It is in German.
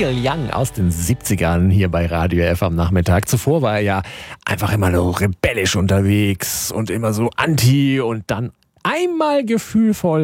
Neil Young aus den 70ern hier bei Radio F am Nachmittag. Zuvor war er ja einfach immer so rebellisch unterwegs und immer so anti und dann einmal gefühlvoll